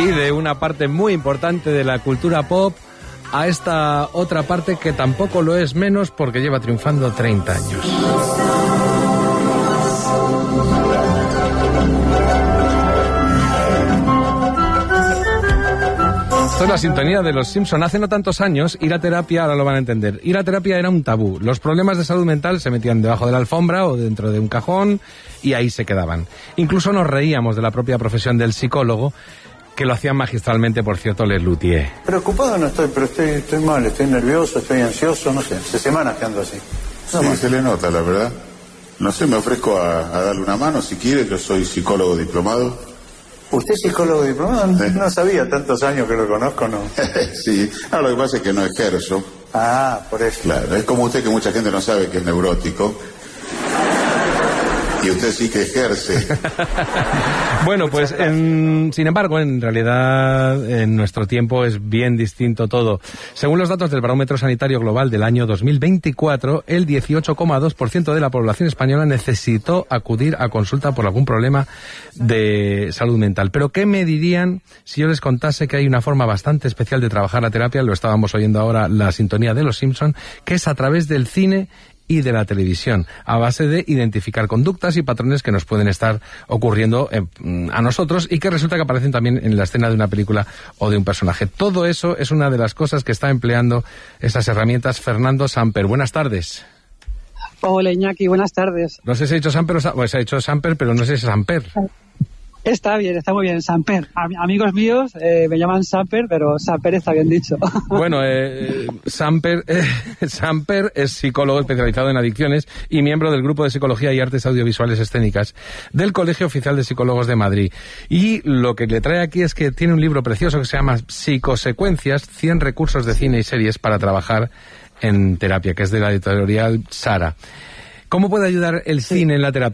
Sí, de una parte muy importante de la cultura pop a esta otra parte que tampoco lo es menos porque lleva triunfando 30 años. Esto es la sintonía de los Simpson. Hace no tantos años, ir a terapia, ahora lo van a entender, ir a terapia era un tabú. Los problemas de salud mental se metían debajo de la alfombra o dentro de un cajón y ahí se quedaban. Incluso nos reíamos de la propia profesión del psicólogo, que lo hacían magistralmente, por cierto, Les Luthier. Preocupado no estoy, pero estoy mal, estoy nervioso, estoy ansioso, no sé, hace semanas que ando así. Sí, se le nota, la verdad. No sé, me ofrezco a darle una mano, si quiere, yo soy psicólogo diplomado. ¿Usted es psicólogo diplomado? No sabía, tantos años que lo conozco, ¿no? Sí, no, lo que pasa es que no ejerzo. Ah, por eso. Claro, es como usted que mucha gente no sabe que es neurótico. Y usted sí que ejerce. Bueno, pues sin embargo, en realidad, en nuestro tiempo es bien distinto todo. Según los datos del Barómetro Sanitario Global del año 2024, el 18,2% de la población española necesitó acudir a consulta por algún problema de salud mental. Pero ¿qué me dirían si yo les contase que hay una forma bastante especial de trabajar la terapia? Lo estábamos oyendo ahora, la sintonía de los Simpson, que es a través del cine y de la televisión, a base de identificar conductas y patrones que nos pueden estar ocurriendo a nosotros y que resulta que aparecen también en la escena de una película o de un personaje. Todo eso es una de las cosas que está empleando esas herramientas Fernando Samper. Buenas tardes. Hola, Iñaki, buenas tardes. No sé si ha dicho Samper o se ha dicho Samper, pero no sé si es Samper. Está bien, está muy bien, Samper. Amigos míos me llaman Samper, pero Samper está bien dicho. Bueno, Samper es psicólogo especializado en adicciones y miembro del Grupo de Psicología y Artes Audiovisuales Escénicas del Colegio Oficial de Psicólogos de Madrid. Y lo que le trae aquí es que tiene un libro precioso que se llama Psicosecuencias, 100 recursos de cine y series para trabajar en terapia, que es de la editorial Sara. ¿Cómo puede ayudar el cine en la terapia?